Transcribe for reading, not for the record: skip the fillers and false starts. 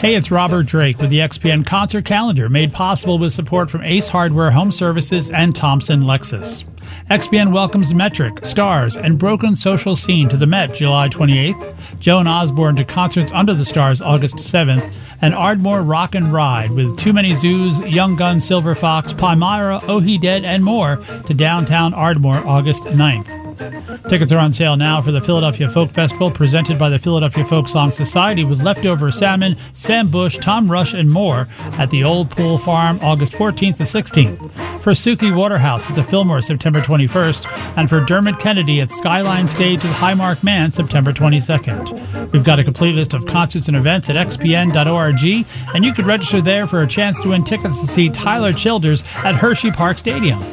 Hey, it's Robert Drake with the XPN Concert Calendar, made possible with support from Ace Hardware Home Services and Thompson Lexus. XPN welcomes Metric, Stars, and Broken Social Scene to the Met July 28th, Joan Osborne to Concerts Under the Stars August 7th, and Ardmore Rock and Ride with Too Many Zoos, Young Guns, Silver Fox, Palmyra, Oh He Dead, and more to downtown Ardmore August 9th. Tickets are on sale now for the Philadelphia Folk Festival, presented by the Philadelphia Folk Song Society, with Leftover Salmon, Sam Bush, Tom Rush, and more at the Old Pool Farm August 14th to 16th. For Suki Waterhouse at the Fillmore September 21st, and for Dermot Kennedy at Skyline Stage at Highmark Man September 22nd. We've got a complete list of concerts and events at xpn.org, and you could register there for a chance to win tickets to see Tyler Childers at Hershey Park Stadium.